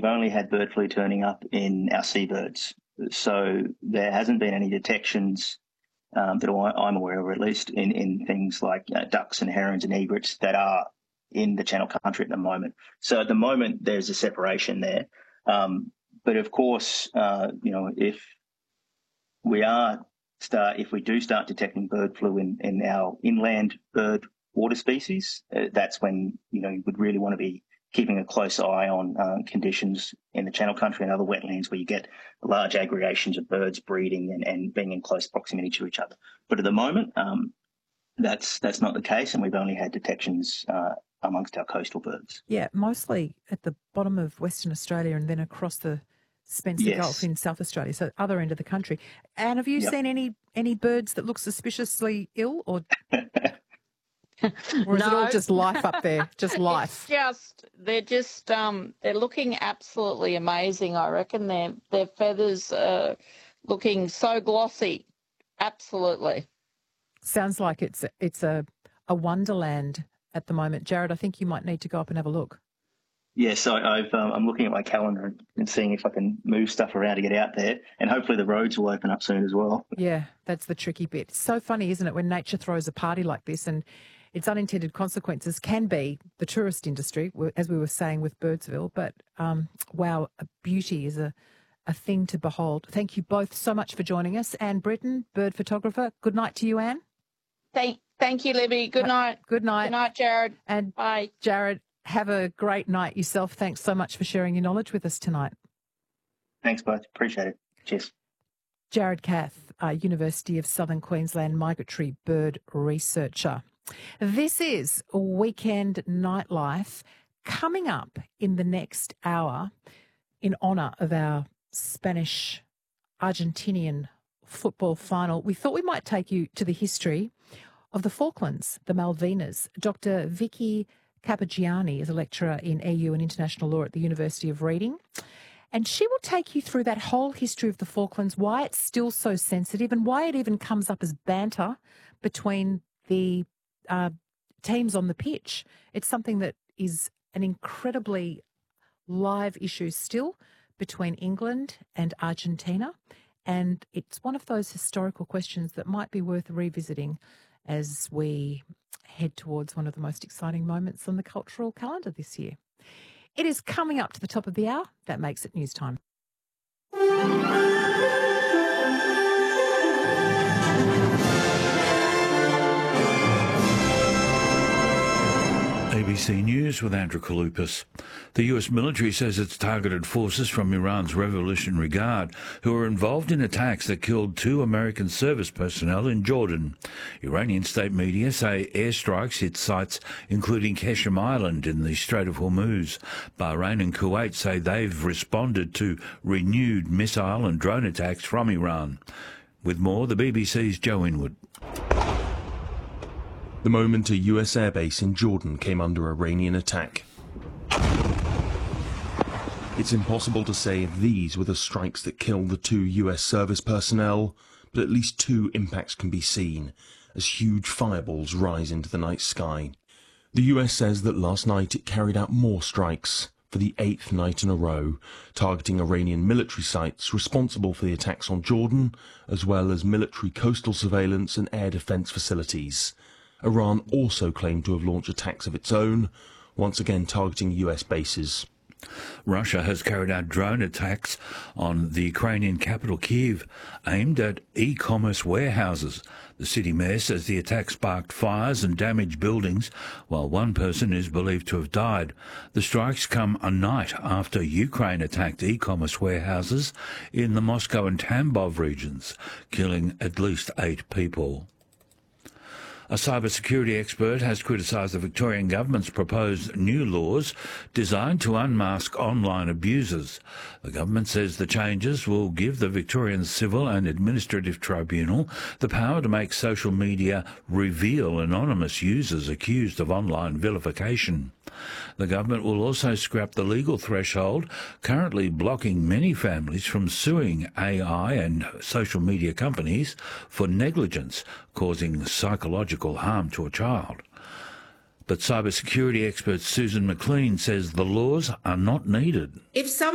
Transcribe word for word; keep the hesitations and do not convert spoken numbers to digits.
we've only had bird flu turning up in our seabirds. So there hasn't been any detections um, that I'm aware of, at least, in, in things like uh, ducks and herons and egrets that are in the Channel Country at the moment. So at the moment, there's a separation there. Um, but of course, uh, you know, if we are start, if we do start detecting bird flu in, in our inland bird water species, uh, that's when, you know, you would really want to be keeping a close eye on uh, conditions in the Channel Country and other wetlands where you get large aggregations of birds breeding and, and being in close proximity to each other. But at the moment, um, that's that's not the case, and we've only had detections uh, amongst our coastal birds. Yeah, mostly at the bottom of Western Australia and then across the Spencer Yes. Gulf in South Australia, so other end of the country. And have you Yep. seen any any birds that look suspiciously ill, or or is No. it all just life up there? Just life. It's just they're just um they're looking absolutely amazing. I reckon their their feathers are looking so glossy. Absolutely. Sounds like it's it's a a wonderland at the moment. Jared, I think you might need to go up and have a look. Yes, I, I've, um, I'm looking at my calendar and seeing if I can move stuff around to get out there, and hopefully the roads will open up soon as well. Yeah, that's the tricky bit. It's so funny, isn't it, when nature throws a party like this, and its unintended consequences can be the tourist industry, as we were saying with Birdsville. But um, wow, beauty is a, a thing to behold. Thank you both so much for joining us. Anne Britton, bird photographer. Good night to you, Anne. Thank thank you, Libby. Good night. Good night. Good night, Jared. And Bye. Jared, have a great night yourself. Thanks so much for sharing your knowledge with us tonight. Thanks, both. Appreciate it. Cheers. Jared Cath, uh, University of Southern Queensland migratory bird researcher. This is Weekend Nightlife. Coming up in the next hour, in honour of our Spanish-Argentinian football final, we thought we might take you to the history of the Falklands, the Malvinas. Doctor Vicky Capagiani is a lecturer in E U and international law at the University of Reading. And she will take you through that whole history of the Falklands, why it's still so sensitive and why it even comes up as banter between the uh, teams on the pitch. It's something that is an incredibly live issue still between England and Argentina. And it's one of those historical questions that might be worth revisiting as we head towards one of the most exciting moments on the cultural calendar this year. It is coming up to the top of the hour. That makes it news time. A B C News with Andrew Kaloupas. The U S military says it's targeted forces from Iran's Revolutionary Guard who were involved in attacks that killed two American service personnel in Jordan. Iranian state media say airstrikes hit sites including Qeshm Island in the Strait of Hormuz. Bahrain and Kuwait say they've responded to renewed missile and drone attacks from Iran. With more, the B B C's Joe Inwood. The moment a U S airbase in Jordan came under Iranian attack. It's impossible to say if these were the strikes that killed the two U S service personnel, but at least two impacts can be seen as huge fireballs rise into the night sky. The U S says that last night it carried out more strikes for the eighth night in a row, targeting Iranian military sites responsible for the attacks on Jordan, as well as military coastal surveillance and air defense facilities. Iran also claimed to have launched attacks of its own, once again targeting U S bases. Russia has carried out drone attacks on the Ukrainian capital Kyiv, aimed at e-commerce warehouses. The city mayor says the attack sparked fires and damaged buildings, while one person is believed to have died. The strikes come a night after Ukraine attacked e-commerce warehouses in the Moscow and Tambov regions, killing at least eight people. A cybersecurity expert has criticised the Victorian government's proposed new laws designed to unmask online abusers. The government says the changes will give the Victorian Civil and Administrative Tribunal the power to make social media reveal anonymous users accused of online vilification. The government will also scrap the legal threshold currently blocking many families from suing A I and social media companies for negligence causing psychological harm to a child. But cybersecurity expert Susan McLean says the laws are not needed. If some